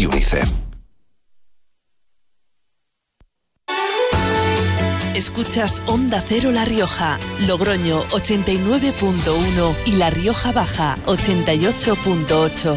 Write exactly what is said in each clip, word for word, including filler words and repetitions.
y UNICEF. Escuchas Onda Cero La Rioja, Logroño ochenta y nueve punto uno y La Rioja Baja ochenta y ocho punto ocho.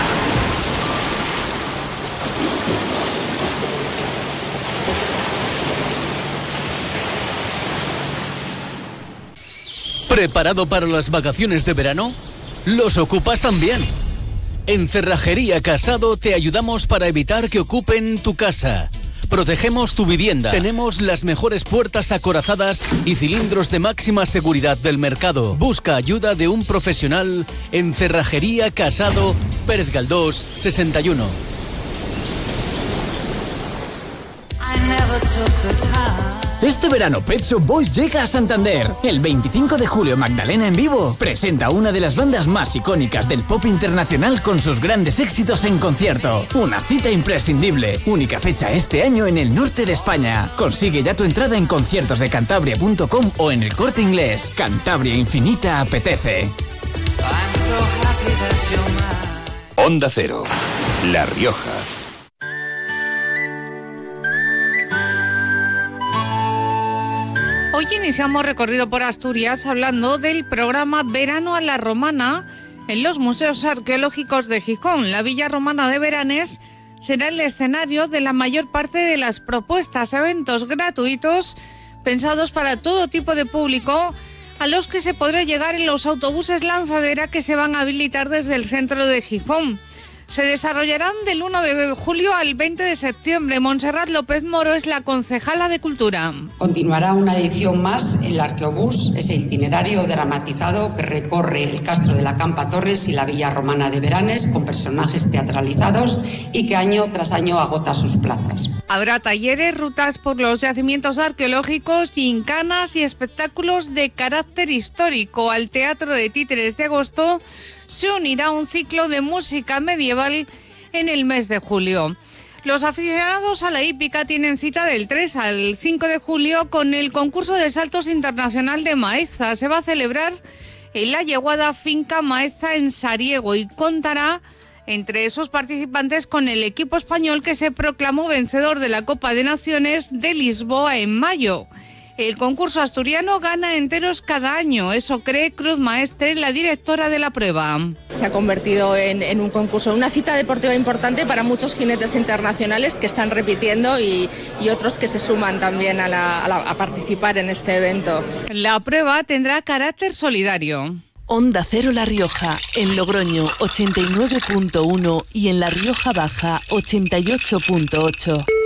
¿Preparado para las vacaciones de verano? ¿Los ocupas también? En Cerrajería Casado te ayudamos para evitar que ocupen tu casa. Protegemos tu vivienda. Tenemos las mejores puertas acorazadas y cilindros de máxima seguridad del mercado. Busca ayuda de un profesional en Cerrajería Casado, Pérez Galdós, sesenta y uno. Este verano Pet Shop Boys llega a Santander. El veinticinco de julio Magdalena en vivo presenta una de las bandas más icónicas del pop internacional con sus grandes éxitos en concierto. Una cita imprescindible. Única fecha este año en el norte de España. Consigue ya tu entrada en conciertos de cantabria punto com o en El Corte Inglés. Cantabria Infinita apetece. Onda Cero, La Rioja. Hoy iniciamos recorrido por Asturias hablando del programa Verano a la Romana en los museos arqueológicos de Gijón. La Villa Romana de Beranes será el escenario de la mayor parte de las propuestas, eventos gratuitos pensados para todo tipo de público, a los que se podrá llegar en los autobuses lanzadera que se van a habilitar desde el centro de Gijón. Se desarrollarán del uno de julio al veinte de septiembre. Montserrat López Moro es la concejala de Cultura. Continuará una edición más el Arqueobús, ese itinerario dramatizado que recorre el Castro de la Campa Torres y la Villa Romana de Beranes con personajes teatralizados y que año tras año agota sus plazas. Habrá talleres, rutas por los yacimientos arqueológicos, gincanas y espectáculos de carácter histórico. Al Teatro de Títeres de Agosto se unirá un ciclo de música medieval en el mes de julio. Los aficionados a la hípica tienen cita del tres al cinco de julio con el concurso de saltos internacional de Maeza. Se va a celebrar en la yeguada Finca Maeza en Sariego y contará entre esos participantes con el equipo español que se proclamó vencedor de la Copa de Naciones de Lisboa en mayo. El concurso asturiano gana enteros cada año, eso cree Cruz Maestre, la directora de la prueba. Se ha convertido en, en un concurso, una cita deportiva importante para muchos jinetes internacionales que están repitiendo y, y otros que se suman también a, la, a, la, a participar en este evento. La prueba tendrá carácter solidario. Onda Cero La Rioja, en Logroño ochenta y nueve punto uno y en La Rioja Baja ochenta y ocho punto ocho.